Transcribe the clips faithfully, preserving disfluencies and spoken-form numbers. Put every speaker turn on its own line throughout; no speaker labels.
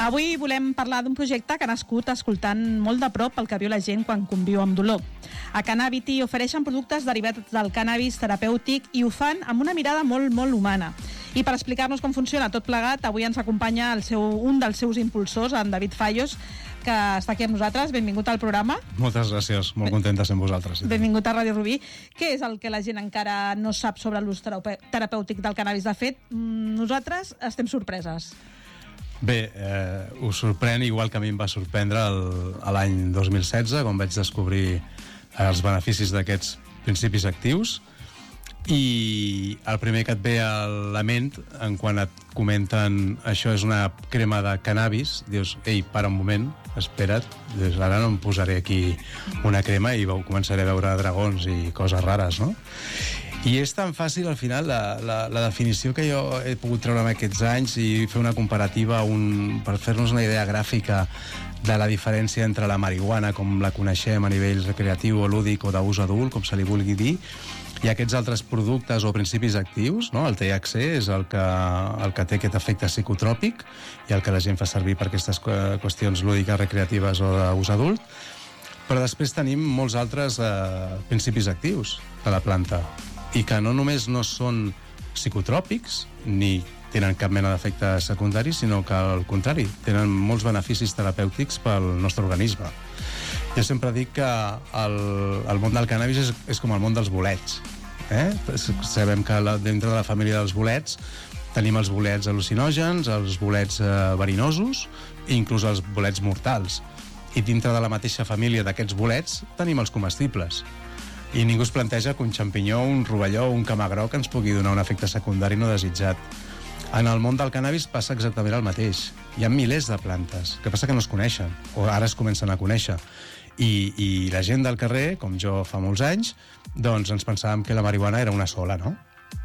Avui volem parlar d'un projecte que ha nascut escoltant molt de prop el que viu la gent quan conviu amb dolor. A Cannabity ofereixen productes derivats del cannabis terapèutic i ho fan amb una mirada molt, molt humana. I per explicar-nos com funciona tot plegat, avui ens acompanya el seu, un dels seus impulsors, en David Fallos, que està aquí amb nosaltres. Benvingut al programa.
Moltes gràcies, molt content de ser amb vosaltres.
Benvingut a Ràdio Rubí. Què és el que la gent encara no sap sobre l'ús terapèutic del cannabis? De fet, nosaltres estem sorpreses.
Bé, eh, us sorprèn igual que a mi em va sorprendre l'any dos mil setze, quan vaig descobrir els beneficis d'aquests principis actius, i el primer que et ve a la ment en quan et comenten això és una crema de cannabis, dius, ei, para un moment, espera't, dius, ara no em posaré aquí una crema i començaré a veure dragons i coses rares, no? I és tan fàcil, al final, la, la, la definició que jo he pogut treure en aquests anys i fer una comparativa un, per fer-nos una idea gràfica de la diferència entre la marihuana, com la coneixem a nivell recreatiu o lúdic o d'ús adult, com se li vulgui dir, i aquests altres productes o principis actius, no? El T H C és el que, el que té aquest efecte psicotròpic i el que la gent fa servir per aquestes qüestions lúdiques, recreatives o d'ús adult, però després tenim molts altres eh, principis actius de la planta i que no només no són psicotròpics ni tenen cap mena d'efecte secundari, sinó que al contrari, tenen molts beneficis terapèutics pel nostre organisme. Jo sempre dic que el, el món del cannabis és, és com el món dels bolets. Eh? Sabem que la, dintre de la família dels bolets tenim els bolets al·lucinògens, els bolets eh, verinosos i inclús els bolets mortals. I dintre de la mateixa família d'aquests bolets tenim els comestibles. I ningú es planteja que un xampinyó, un rovelló o un camagroc ens pugui donar un efecte secundari no desitjat. En el món del cannabis passa exactament el mateix. Hi ha milers de plantes, que passa que no es coneixen, o ara es comencen a conèixer. I, i la gent del carrer, com jo fa molts anys, doncs ens pensàvem que la marihuana era una sola, no?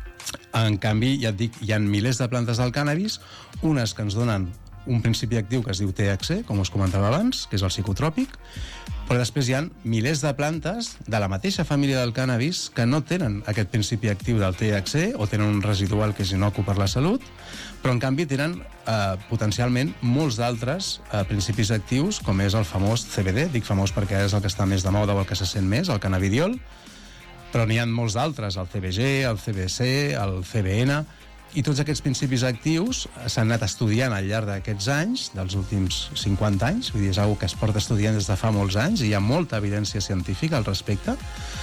En canvi, ja et dic, hi ha milers de plantes del cannabis, unes que ens donen un principi actiu que es diu T H C, com us comentava abans, que és el psicotròpic, però després hi ha milers de plantes de la mateixa família del cannabis que no tenen aquest principi actiu del T H C o tenen un residual que és inocu per la salut, però en canvi tenen eh, potencialment molts d'altres eh, principis actius, com és el famós C B D, dic famós perquè és el que està més de moda o el que se sent més, el cannabidiol, però n'hi ha molts d'altres, el C B G, el C B C, el C B N, i tots aquests principis actius s'han anat estudiant al llarg d'aquests anys, dels últims cinquanta anys, vull dir, és una cosa que es porta estudiant des de fa molts anys i hi ha molta evidència científica al respecte.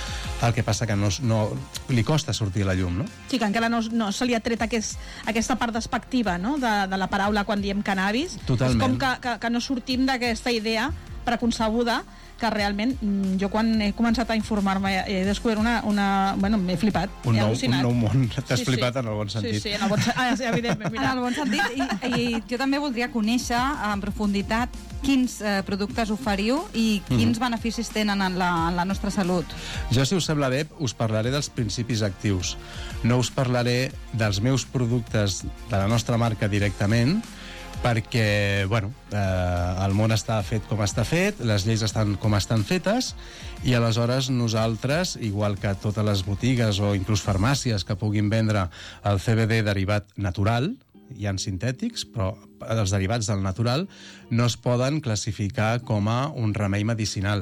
El que passa que no, no, li costa sortir a la llum, no?
Sí, que encara no, no se li ha tret aquest, aquesta part despectiva, no?, de, de la paraula quan diem cannabis.
Totalment.
És com que, que, que no sortim d'aquesta idea preconcebuda que realment, jo quan he començat a informar-me he descobert una... una bueno, m'he flipat,
un
he
nou,
al·lucinat.
Un nou món, t'has
sí,
flipat
sí.
en el bon sentit.
Sí, sí, en el bon sentit, ah, sí, evidentment, mira.
En el bon sentit, i, i jo també voldria conèixer en profunditat quins eh, productes oferiu i quins mm. beneficis tenen en la, en la nostra salut.
Jo, si us sembla bé, us parlaré dels principis actius. No us parlaré dels meus productes de la nostra marca directament, perquè, bueno, eh, el món està fet com està fet, les lleis estan com estan fetes, i aleshores nosaltres, igual que totes les botigues o inclús farmàcies que puguin vendre el C B D derivat natural, hi ha sintètics, però els derivats del natural no es poden classificar com a un remei medicinal.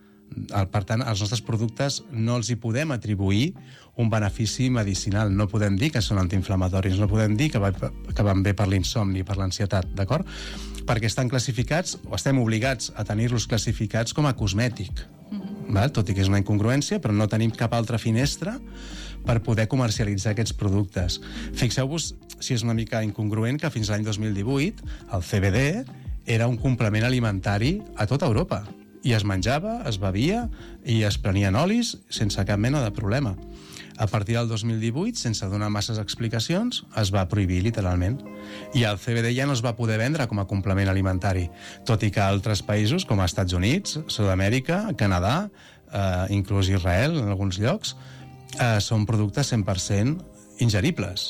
Per tant, als nostres productes no els hi podem atribuir un benefici medicinal, no podem dir que són antiinflamatoris, no podem dir que, va, que van bé per l'insomni, per l'ansietat, d'acord? Perquè estan classificats, o estem obligats a tenir-los classificats com a cosmètic, mm-hmm. val? Tot i que és una incongruència, però no tenim cap altra finestra per poder comercialitzar aquests productes. Fixeu-vos si és una mica incongruent que fins l'any dos mil divuit el C B D era un complement alimentari a tota Europa, i es menjava, es bevia i es prenien olis sense cap mena de problema. A partir del dos mil divuit, sense donar masses explicacions, es va prohibir literalment. I el C B D ja no es va poder vendre com a complement alimentari, tot i que altres països, com els Estats Units, Sud-amèrica, Canadà, eh, inclús Israel, en alguns llocs, eh, són productes cent per cent ingeribles.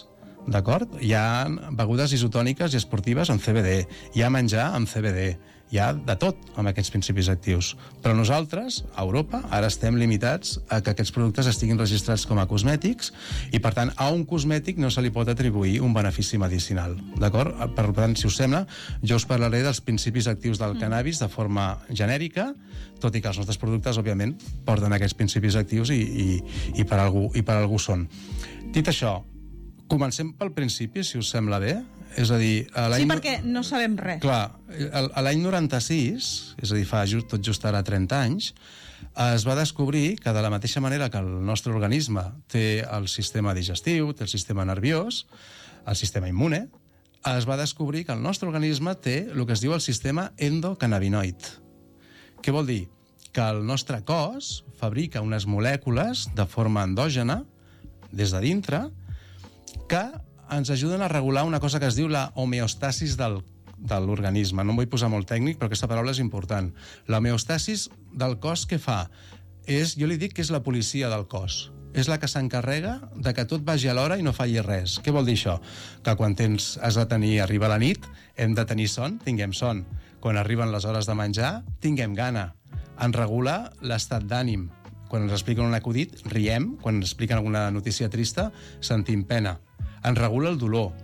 d'acord? Hi ha begudes isotòniques i esportives amb C B D, hi ha menjar amb C B D, hi ha de tot amb aquests principis actius. Però nosaltres, a Europa, ara estem limitats a que aquests productes estiguin registrats com a cosmètics i, per tant, a un cosmètic no se li pot atribuir un benefici medicinal, d'acord? Per tant, si us sembla, jo us parlaré dels principis actius del cannabis de forma genèrica, tot i que els nostres productes, òbviament, porten aquests principis actius i, i, i, per, algú, i per algú són. Dit això, comencem pel principi, si us sembla bé. És a dir, a l'any...
Sí, perquè no sabem res.
Clar, a l'any noranta-sis, és a dir, fa just, tot just ara trenta anys, es va descobrir que de la mateixa manera que el nostre organisme té el sistema digestiu, té el sistema nerviós, el sistema immune, es va descobrir que el nostre organisme té el que es diu el sistema endocannabinoid. Què vol dir? Que el nostre cos fabrica unes molècules de forma endògena, des de dintre, que ens ajuden a regular una cosa que es diu la homeostasis del, de l'organisme. No em vull posar molt tècnic, però aquesta paraula és important. La homeostasis del cos què fa? És, jo li dic que és la policia del cos. És la que s'encarrega de que tot vagi a l'hora i no falli res. Què vol dir això? Que quan tens, has de tenir, arriba la nit, hem de tenir son, tinguem son. Quan arriben les hores de menjar, tinguem gana. Ens regula l'estat d'ànim. Quan ens expliquen un acudit, riem. Quan ens expliquen alguna notícia trista, sentim pena. Ens regula el dolor.